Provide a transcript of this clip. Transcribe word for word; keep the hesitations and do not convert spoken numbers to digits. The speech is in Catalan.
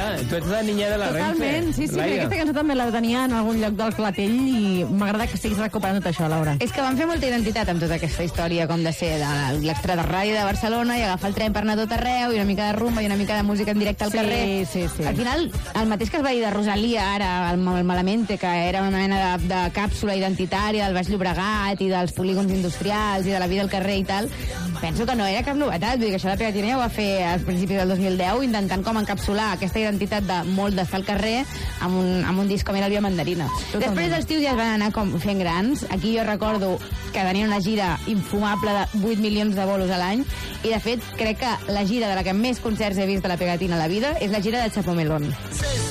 clar, tu ets la niña de la Renfe. Totalment, sí, sí, Laia. aquesta cançó també la tenia en algun lloc del clatell i m'agrada que estiguis recuperant tot això, Laura. És que van fer molta identitat amb tota aquesta història, com de ser de l'extra de ràdio de Barcelona i agafar el tren per anar a tot arreu, i una mica de rumba i una mica de música en directe al Sí, carrer. sí, sí. Al final, el mateix que es va dir de Rosalia ara, el, el Malamente, que era una mena de, de càpsula identitària del Baix Llobregat i dels polígons industrials i de la vida al carrer i tal, penso que no era cap novetat. Vull dir que això la Pegatina ja ho va fer als principis del dos mil deu, intentant com encapsular aquesta identitat de molt d'estar al carrer amb un, amb un disc com era el Via Mandarina. Totalment. Després els tios ja es van anar com fent grans. Aquí jo recordo que tenien una gira infumable de vuit milions de bolos a l'any, i de fet crec que la gira de la que més concerts he vist de la Pegatina a la vida és la gira de Chapo Melón.